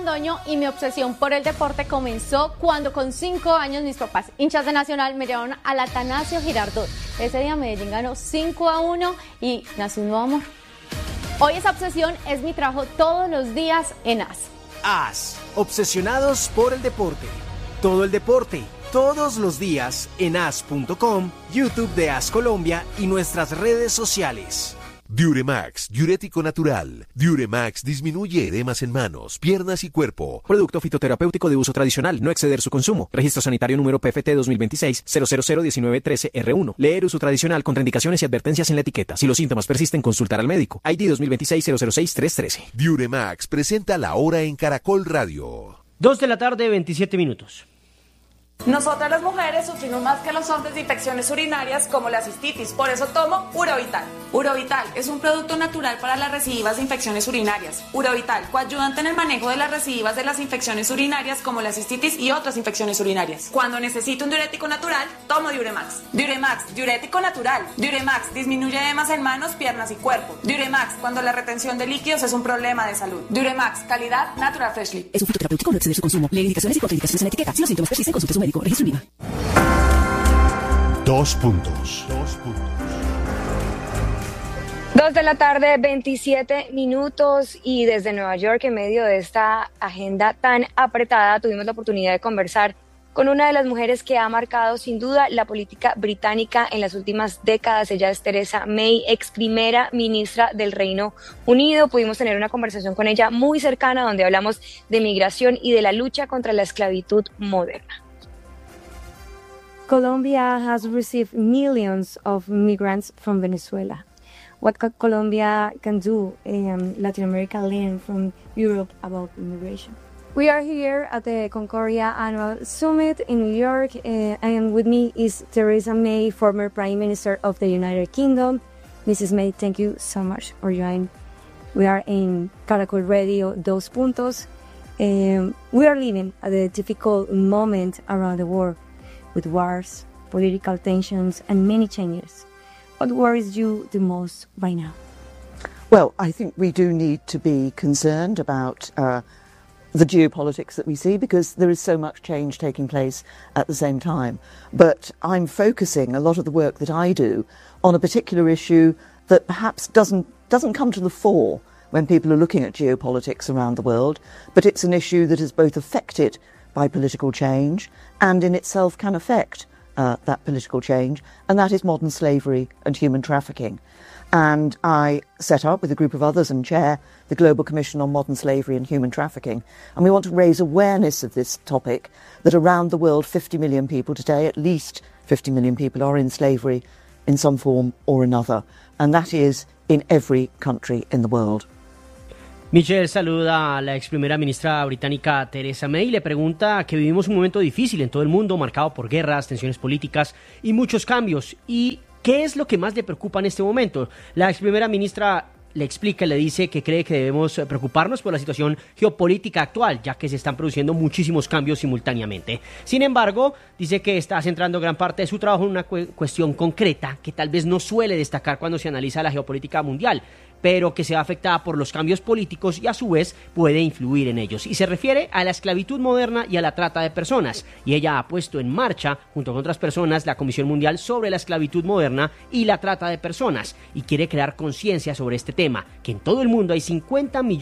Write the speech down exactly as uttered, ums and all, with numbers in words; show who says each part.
Speaker 1: Londoño y mi obsesión por el deporte comenzó cuando con cinco años mis papás, hinchas de Nacional, me llevaron al Atanasio Girardot. Ese día Medellín ganó cinco a uno y nació un nuevo amor. Hoy esa obsesión es mi trabajo todos los días en A S.
Speaker 2: A S, obsesionados por el deporte. Todo el deporte, todos los días en A S punto com, YouTube de A S Colombia y nuestras redes sociales.
Speaker 3: Diuremax, diurético natural. Diuremax disminuye edemas en manos, piernas y cuerpo.
Speaker 4: Producto fitoterapéutico de uso tradicional, no exceder su consumo. Registro sanitario número P F T dos mil veintiséis cero cero cero diecinueve trece R uno. Leer uso tradicional, contraindicaciones y advertencias en la etiqueta. Si los síntomas persisten, consultar al médico. I D dos mil veintiséis cero cero seis tres trece.
Speaker 3: Diuremax presenta La Hora en Caracol Radio.
Speaker 5: Dos de la tarde, veintisiete minutos.
Speaker 6: Nosotras las mujeres sufrimos más que los hombres de infecciones urinarias como la cistitis, por eso tomo Urovital. Urovital es un producto natural para las recidivas de infecciones urinarias. Urovital, coayudante en el manejo de las recidivas de las infecciones urinarias como la cistitis y otras infecciones urinarias. Cuando necesito un diurético natural, tomo Diuremax. Diuremax, diurético natural. Diuremax disminuye edemas en manos, piernas y cuerpo. Diuremax, cuando la retención de líquidos es un problema de salud. Diuremax, calidad Natural Freshly.
Speaker 7: Es un fitoterapéutico, no exceder su consumo. Lee indicaciones y contraindicaciones en la etiqueta. Si los síntomas persisten, consulte a su médico. Registro IVA.
Speaker 3: Dos puntos. Dos puntos.
Speaker 8: Dos de la tarde, veintisiete minutos, y desde Nueva York, en medio de esta agenda tan apretada, tuvimos la oportunidad de conversar con una de las mujeres que ha marcado sin duda la política británica en las últimas décadas. Ella es Theresa May, ex primera ministra del Reino Unido. Pudimos tener una conversación con ella muy cercana donde hablamos de migración y de la lucha contra la esclavitud moderna.
Speaker 9: Colombia has received millions of migrants from Venezuela. What ca- Colombia can do in Latin America learn from Europe about immigration? We are here at the Concordia Annual Summit in New York, uh, and with me is Theresa May, former Prime Minister of the United Kingdom. Missus May, thank you so much for joining. We are in Caracol Radio, Dos Puntos. Um, we are living at a difficult moment around the world, with wars, political tensions, and many changes. What worries you the most right now?
Speaker 10: Well, I think we do need to be concerned about uh, the geopolitics that we see, because there is so much change taking place at the same time. But I'm focusing a lot of the work that I do on a particular issue that perhaps doesn't doesn't come to the fore when people are looking at geopolitics around the world, but it's an issue that is both affected by political change and in itself can affect uh, that political change, and that is modern slavery and human trafficking. And I set up, with a group of others, and chair the Global Commission on Modern Slavery and Human Trafficking. And we want to raise awareness of this topic, that around the world fifty million people today, at least fifty million people, are in slavery in some form or another. And that is in every country in the world.
Speaker 5: Michelle saluda a la ex primera ministra británica Theresa May y le pregunta que vivimos un momento difícil en todo el mundo, marcado por guerras, tensiones políticas y muchos cambios. ¿Y qué es lo que más le preocupa en este momento? La ex primera ministra le explica y le dice que cree que debemos preocuparnos por la situación geopolítica actual, ya que se están produciendo muchísimos cambios simultáneamente. Sin embargo, dice que está centrando gran parte de su trabajo en una cu- cuestión concreta que tal vez no suele destacar cuando se analiza la geopolítica mundial, pero que se ve afectada por los cambios políticos y a su vez puede influir en ellos. Y se refiere a la esclavitud moderna y a la trata de personas. Y ella ha puesto en marcha, junto con otras personas, la Comisión Mundial sobre la Esclavitud Moderna y la Trata de Personas. Y quiere crear conciencia sobre este tema, que en todo el mundo hay cincuenta millones